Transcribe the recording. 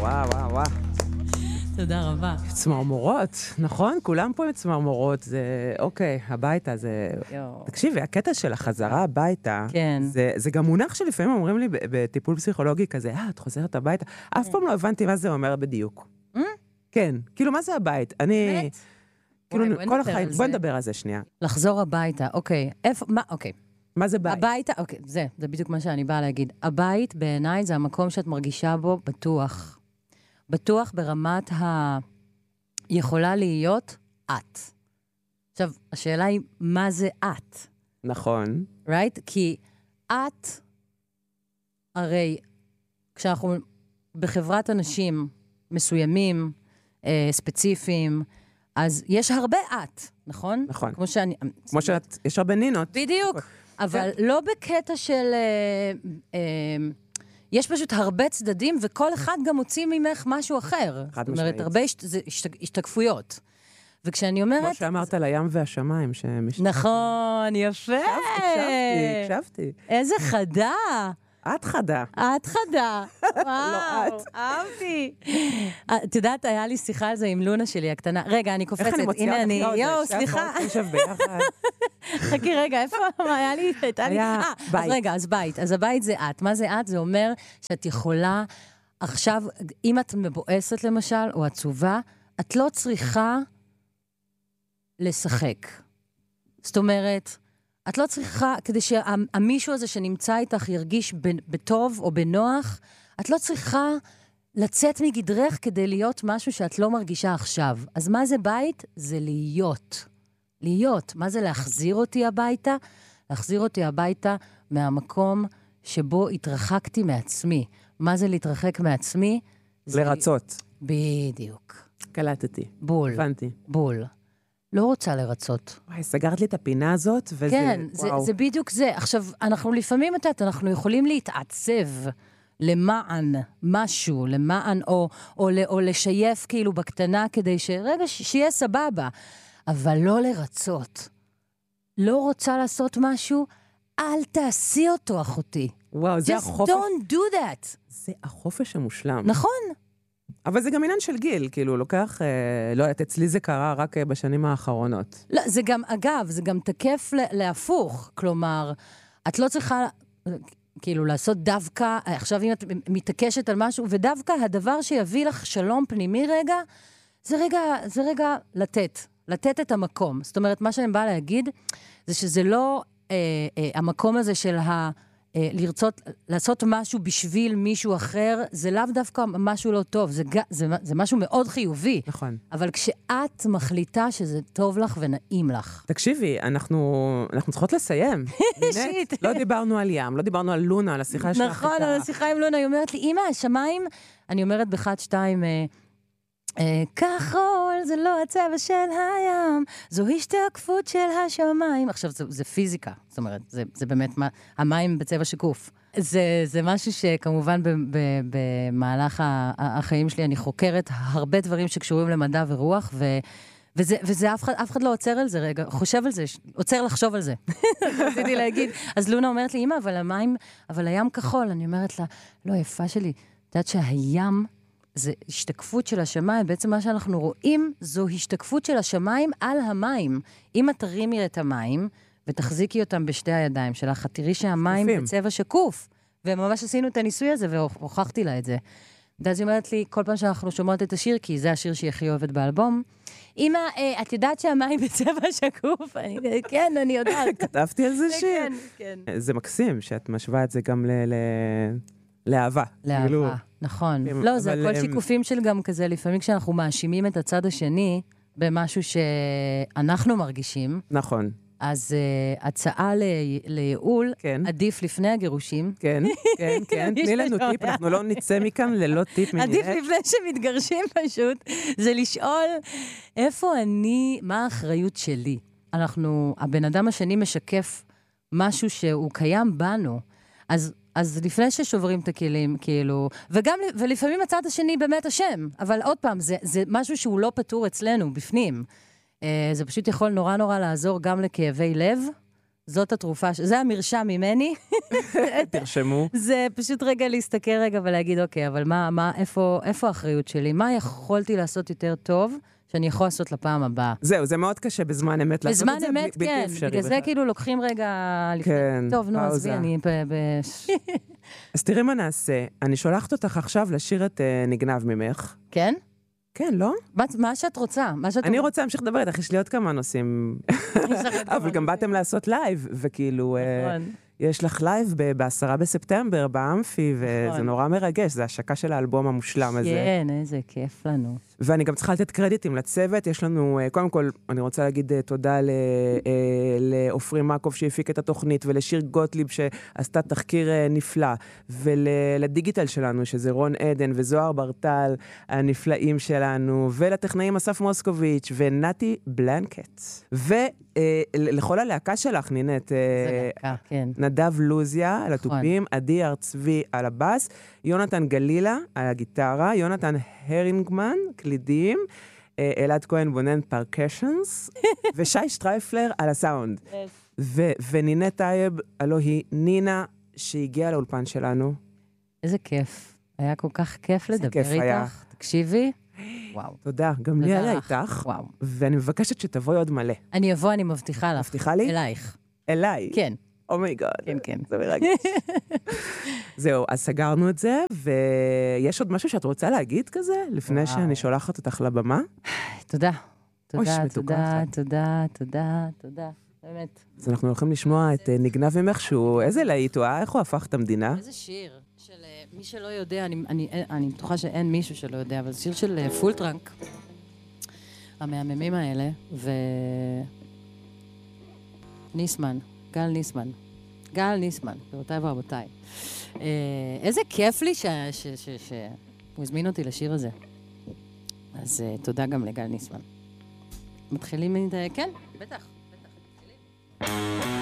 וואו. תודה רבה. צמרמורות, נכון? כולם פה עם צמרמורות, זה אוקיי, הביתה זה... תקשיבי, הקטע של החזרה הביתה, כן. זה גם מונח שלפעמים אומרים לי בטיפול פסיכולוגי כזה, את חוזרת הביתה, אף פעם לא הבנתי מה זה אומר בדיוק. כן, כאילו מה זה הבית? אני... כאילו כל החיים, בוא נדבר על זה שנייה. לחזור הביתה, אוקיי. איפה, מה, אוקיי. מה זה בית? הביתה, אוקיי, זה בדיוק מה שאני באה להגיד. הבית בעיניי זה המקום שאת מרגישה בו בטוח. בטוח ברמת יכולה להיות את. עכשיו, השאלה היא, מה זה את? נכון. Right? כי את, הרי, כשאנחנו בחברת אנשים מסוימים, ספציפיים, אז יש הרבה את, נכון? נכון. כמו שאת, יש הרבה נינות. בדיוק. אבל לא בקטע של... יש פשוט הרבה צדדים, וכל אחד גם מוציא ממך משהו אחר. חד משמעית. זאת אומרת, הרבה השתקפויות. וכשאני אומרת... כמו שאמרת על הים והשמיים, נכון, יפה. הקשבתי. איזה חדה. את חדה. את חדה. וואו, אהבתי. את יודעת, היה לי שיחה על זה עם לונה שלי, הקטנה. רגע, אני קופצת. איך אני מוציאה אותך? יואו, סליחה. חכי, רגע, איפה היה לי? אז רגע, אז בית. אז הבית זה את. מה זה את? זה אומר שאת יכולה, עכשיו, אם את מבואסת למשל, או עצובה, את לא צריכה לשחק. זאת אומרת, את לא צריכה, כדי שהמישהו הזה שנמצא איתך ירגיש בטוב או בנוח, את לא צריכה לצאת מגדרך כדי להיות משהו שאת לא מרגישה עכשיו. אז מה זה בית? זה להיות. להיות. מה זה להחזיר אותי הביתה? להחזיר אותי הביתה מהמקום שבו התרחקתי מעצמי. מה זה להתרחק מעצמי? לרצות. בדיוק. קלטתי. בול. הבנתי. בול. לא רוצה לרצות. וואי, סגרת לי את הפינה הזאת, וזה... כן, זה בדיוק זה. עכשיו, אנחנו לפעמים, אנחנו יכולים להתעצב למען משהו, למען, או לשייף כאילו בקטנה, כדי שרגע, שיהיה סבבה. אבל לא לרצות. לא רוצה לעשות משהו, אל תעשי אותו, אחותי. וואו, זה החופש... Just don't do that. זה החופש המושלם. נכון. אבל זה גם עניין של גיל, כאילו, לוקח, לא יודעת, אצלי זה קרה רק בשנים האחרונות. לא, זה גם, אגב, זה גם תקף להפוך, כלומר, את לא צריכה, כאילו, לעשות דווקא, עכשיו אם את מתעקשת על משהו, ודווקא הדבר שיביא לך שלום פנימי רגע, זה רגע לתת את המקום. זאת אומרת, מה שאני באה להגיד, זה שזה לא המקום הזה של לרצות, לעשות משהו בשביל מישהו אחר, זה לאו דווקא משהו לא טוב, זה משהו מאוד חיובי. נכון. אבל כשאת מחליטה שזה טוב לך ונעים לך. תקשיבי, אנחנו צריכות לסיים. שיט. לא דיברנו על ים, לא דיברנו על לונה, על השיחה שלך. נכון, על השיחה עם לונה, היא אומרת לי, אמא, השמיים, אני אומרת בחד שתיים, כחול, זה לא הצבע של הים, זו השתקפות של השמיים. עכשיו, זה פיזיקה, זאת אומרת, זה באמת המים בצבע שקוף. זה משהו שכמובן במהלך החיים שלי אני חוקרת הרבה דברים שקשורים למדע ורוח, וזה אף אחד לא עוצר על זה רגע, חושב על זה, עוצר לחשוב על זה. רציתי להגיד. אז לונה אומרת לי, אמא, אבל הים כחול. אני אומרת לה, לא, יפה שלי, את יודעת שהים זה השתקפות של השמיים, בעצם מה שאנחנו רואים זו השתקפות של השמיים על המים. אם את תרימי את המים ותחזיקי אותם בשתי הידיים שלך, תראי שהמים בצבע שקוף. וממש עשינו את הניסוי הזה והוכחתי לה את זה. ואז היא אומרת לי, כל פעם שאנחנו שומעות את השיר, כי זה השיר שהיא הכי אוהבת באלבום, אמא, את יודעת שהמים בצבע שקוף? כן, אני יודעת. כתבתי על זה שיר. כן. זה מקסים שאת משווה את זה גם לאהבה. לאהבה, נכון. לא, זה הכל שיקופים של גם כזה, לפעמים כשאנחנו מאשימים את הצד השני, במשהו שאנחנו מרגישים. נכון. אז הצעה לייעול, עדיף לפני הגירושים. כן. תני לנו טיפ, אנחנו לא נצא מכאן ללא טיפ מנהל. עדיף לפני שמתגרשים פשוט, זה לשאול איפה אני, מה האחריות שלי. הבן אדם השני משקף משהו שהוא קיים בנו. אז לפני ששוברים את הכלים, כאילו, ולפעמים הצד השני באמת השם, אבל עוד פעם, זה משהו שהוא לא פתור אצלנו, בפנים. זה פשוט יכול נורא לעזור גם לכאבי לב, זאת התרופה, זה המרשם ממני. תרשמו. זה פשוט רגע להסתכל רגע ולהגיד, אוקיי, אבל איפה האחריות שלי? מה יכולתי לעשות יותר טוב שאני יכול לעשות לפעם הבאה? זהו, זה מאוד קשה בזמן אמת לעשות את זה. בזמן אמת, כן. בגלל זה כאילו לוקחים רגע... כן, טוב, נו, עזבי, אני... אז תראי מה נעשה. אני שולחת אותך עכשיו לשיר את נגנב ממך. כן? כן, לא? מה שאת רוצה? אני רוצה להמשיך לדבר איתך, יש לי עוד כמה נושאים. אבל גם באתם לעשות לייב, וכאילו... יש לך לייב ב-10 בספטמבר, באמפי, וזה נורא מרגש, זה השקה של האלבום המושלם הזה. כן, איזה כיף לנו. ואני גם צריכה לתת קרדיטים לצוות, יש לנו, קודם כל, אני רוצה להגיד תודה לאופרי מקוב שהפיק את התוכנית, ולשיר גוטליב שעשתה תחקיר נפלא, ולדיגיטל שלנו, שזה רון עדן וזוהר ברטל, הנפלאים שלנו, ולטכנאים אסף מוסקוביץ' ונתי בלנקט. ולכל הלהקה שלך, נינת, נדב לוזיה על הטופים, עדי ארצבי על הבאס, יונתן גלילה על הגיטרה, יונתן הרינגמן, קלידים, אלעד כהן בונן פרקשנס, ושי שטרייפלר על הסאונד. ונינת טייב, הלוא היא נינה שהגיעה לאולפן שלנו. איזה כיף. היה כל כך כיף לדבר איתך. תקשיבי. וואו. תודה. גם לי היה איתך. וואו. ואני מבקשת שתבואי עוד מלא. אני אבוא, אני מבטיחה לך. מבטיחה לי? אלייך. אליי? כן. אומייגוד. כן, כן. זה מרגש. זהו, אז סגרנו את זה, ויש עוד משהו שאת רוצה להגיד כזה, לפני שאני שולחת אותך לבמה? תודה. תודה, תודה, תודה, תודה, תודה. באמת. אז אנחנו הולכים לשמוע את נגנב ממך, שהוא, איזה להיט הוא, איך הוא הפך את המדינה? איזה שיר של מי שלא יודע, אני בטוחה שאין מישהו שלא יודע, אבל זה שיר של פולטרנק, המהממים האלה, ניסמן. גל ניסמן, גבירותיי ורבותיי. איזה כיף לי שהוא הזמין אותי לשיר הזה. אז תודה גם לגל ניסמן. מתחילים, כן, בטח.